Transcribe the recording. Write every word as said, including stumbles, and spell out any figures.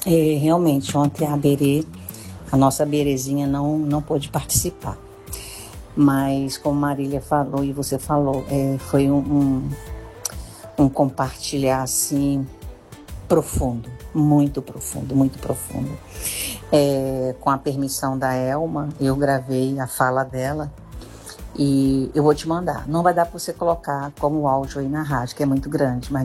É, realmente, ontem a Berê, a nossa Berezinha não, não pôde participar. Mas, como Marília falou e você falou, é, foi um, um, um compartilhar, assim, profundo, muito profundo, muito profundo. É, com a permissão da Elma, eu gravei a fala dela e eu vou te mandar. Não vai dar para você colocar como áudio aí na rádio, que é muito grande, mas